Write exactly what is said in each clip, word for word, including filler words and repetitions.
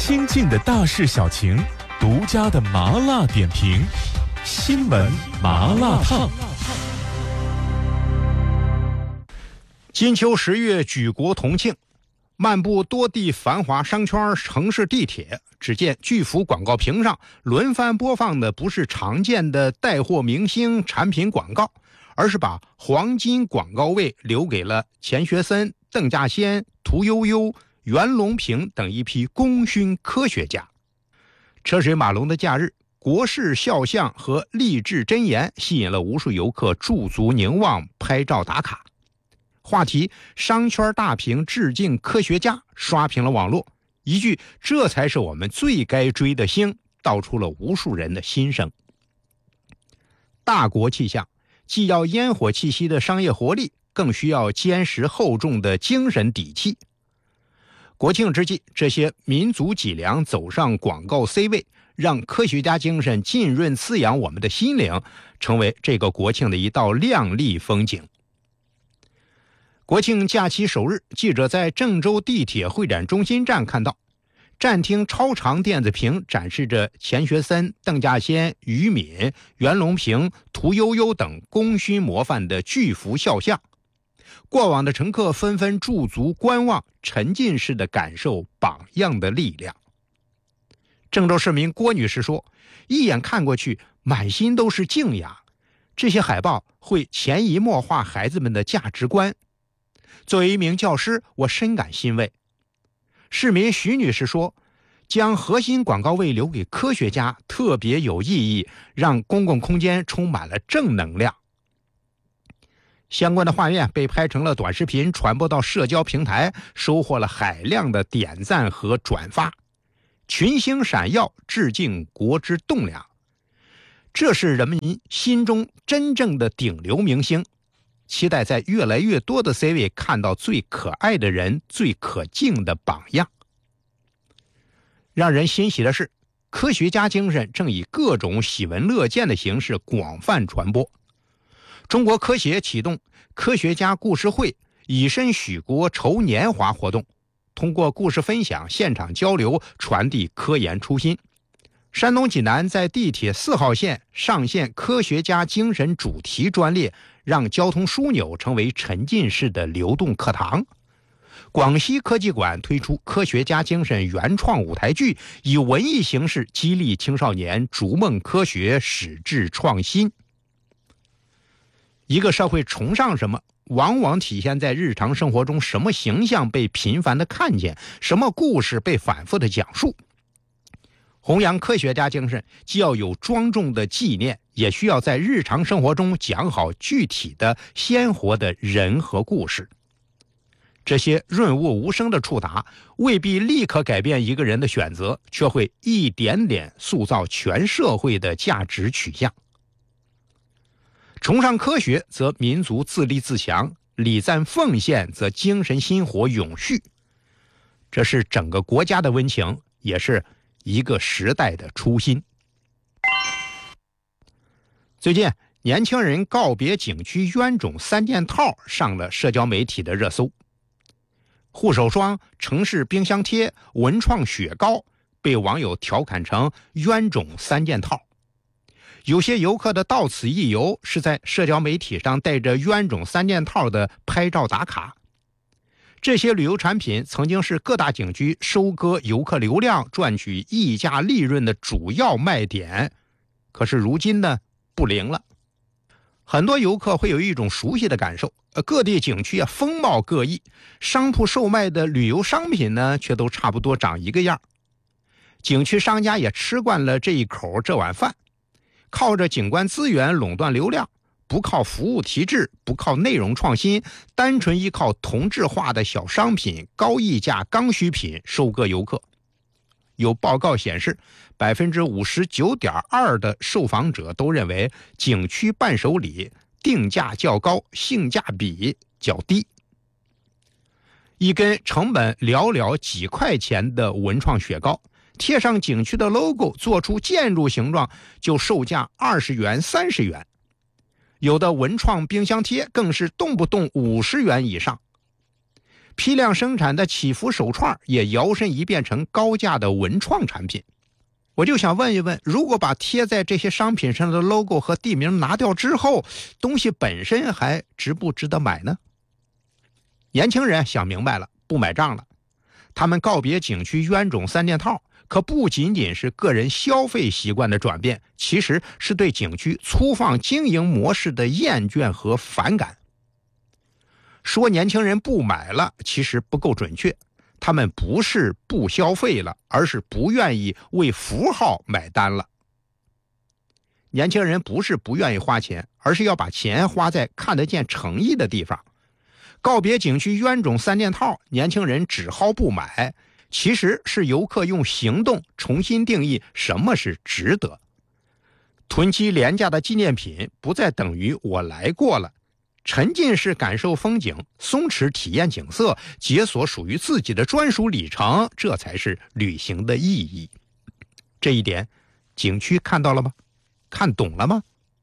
亲近的大事小情，独家的麻辣点评，新闻麻辣烫。 金秋十月，举国同庆。漫步多地繁华商圈、城市地铁，只见巨幅广告屏上轮番播放的不是常见的带货明星产品广告，而是把黄金广告位留给了钱学森、邓稼先、屠呦呦、袁隆平等一批功勋科学家。车水马龙的假日，国事肖像和励志箴言吸引了无数游客驻足凝望、拍照打卡。话题商圈大屏致敬科学家刷屏了网络，一句这才是我们最该追的星道出了无数人的心声。大国气象既要烟火气息的商业活力，更需要坚实厚重的精神底气。国庆之际，这些民族脊梁走上广告 C 位，让科学家精神浸润滋养我们的心灵，成为这个国庆的一道亮丽风景。国庆假期首日，记者在郑州地铁会展中心站看到，站厅超长电子屏展示着钱学森、邓稼先、于敏、袁隆平、屠呦呦等功勋模范的巨幅肖像。过往的乘客纷纷驻足观望，沉浸式的感受榜样的力量。郑州市民郭女士说，一眼看过去，满心都是敬仰。这些海报会潜移默化孩子们的价值观。作为一名教师，我深感欣慰。市民徐女士说，将核心广告位留给科学家特别有意义，让公共空间充满了正能量。相关的画面被拍成了短视频，传播到社交平台，收获了海量的点赞和转发。群星闪耀，致敬国之栋梁。这是人民心中真正的顶流明星。期待在越来越多的 C 位看到最可爱的人、最可敬的榜样。让人欣喜的是，科学家精神正以各种喜闻乐见的形式广泛传播。中国科协启动科学家故事会，以身许国筹年华活动，通过故事分享、现场交流，传递科研初心。山东济南在地铁四号线上线科学家精神主题专列，让交通枢纽成为沉浸式的流动课堂。广西科技馆推出科学家精神原创舞台剧，以文艺形式激励青少年逐梦科学、矢志创新。一个社会崇尚什么，往往体现在日常生活中什么形象被频繁的看见，什么故事被反复的讲述。弘扬科学家精神，既要有庄重的纪念，也需要在日常生活中讲好具体的鲜活的人和故事。这些润物无声的触达，未必立刻改变一个人的选择，却会一点点塑造全社会的价值取向。崇尚科学则民族自立自强，礼赞奉献则精神薪火永续。这是整个国家的温情，也是一个时代的初心。最近，年轻人告别景区冤种三件套上了社交媒体的热搜。护手霜、城市冰箱贴、文创雪糕被网友调侃成冤种三件套。有些游客的到此一游是在社交媒体上带着冤种三件套的拍照打卡。这些旅游产品曾经是各大景区收割游客流量、赚取溢价利润的主要卖点，可是如今呢，不灵了。很多游客会有一种熟悉的感受，各地景区啊风貌各异，商铺售卖的旅游商品呢却都差不多长一个样。景区商家也吃惯了这一口这碗饭，靠着景观资源垄断流量，不靠服务提质，不靠内容创新，单纯依靠同质化的小商品、高溢价刚需品收割游客。有报告显示， 百分之五十九点二 的受访者都认为景区伴手礼定价较高，性价比较低。一根成本寥寥几块钱的文创雪糕，贴上景区的 logo， 做出建筑形状，就售价二十元、三十元。有的文创冰箱贴更是动不动五十元以上。 批量生产的祈福手串也摇身一变成高价的文创产品。我就想问一问，如果把贴在这些商品上的 logo 和地名拿掉之后，东西本身还值不值得买呢？年轻人想明白了，不买账了。他们告别景区冤种三件套，可不仅仅是个人消费习惯的转变，其实是对景区粗放经营模式的厌倦和反感。说年轻人不买了，其实不够准确。他们不是不消费了，而是不愿意为符号买单了。年轻人不是不愿意花钱，而是要把钱花在看得见诚意的地方。告别景区冤种三件套，年轻人只好不买，其实是游客用行动重新定义什么是值得。囤积廉价的纪念品不再等于我来过了，沉浸式感受风景，松弛体验景色，解锁属于自己的专属里程，这才是旅行的意义。这一点景区看到了吗？看懂了吗？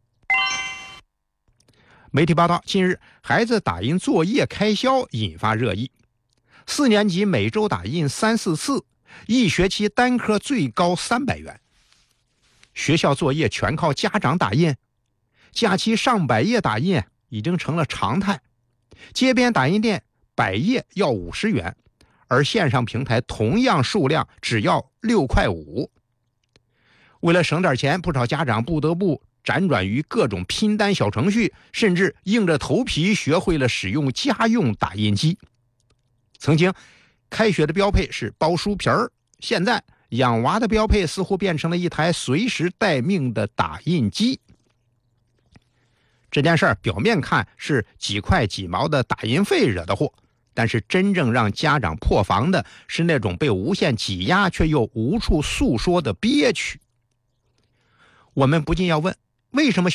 媒体报道，近日孩子打印作业开销引发热议。四年级每周打印三四次，一学期单科最高三百元。学校作业全靠家长打印，假期上百页打印已经成了常态。街边打印店百页要五十元，而线上平台同样数量只要六块五。为了省点钱，不少家长不得不辗转于各种拼单小程序，甚至硬着头皮学会了使用家用打印机。曾经开学的标配是包书皮儿，现在养娃的标配似乎变成了一台随时待命的打印机。这件事儿表面看是几块几毛的打印费惹的祸，但是真正让家长破防的是那种被无限挤压却又无处诉说的憋屈。我们不禁要问，为什么